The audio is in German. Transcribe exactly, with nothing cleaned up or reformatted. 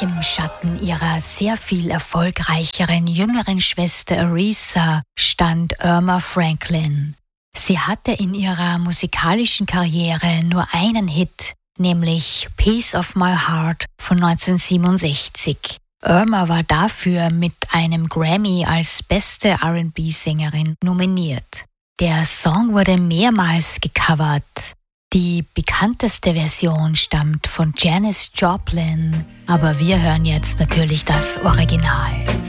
Im Schatten ihrer sehr viel erfolgreicheren jüngeren Schwester Aretha stand Erma Franklin. Sie hatte in ihrer musikalischen Karriere nur einen Hit, nämlich Piece of My Heart von neunzehnhundertsiebenundsechzig. Erma war dafür mit einem Grammy als beste R and B-Sängerin nominiert. Der Song wurde mehrmals gecovert. Die bekannteste Version stammt von Janis Joplin, aber wir hören jetzt natürlich das Original.